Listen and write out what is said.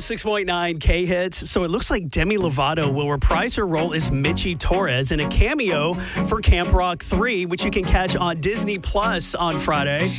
106.9 K-Hits. So it looks like Demi Lovato will reprise her role as Mitchie Torres in a cameo for Camp Rock 3, which you can catch on Disney Plus on Friday.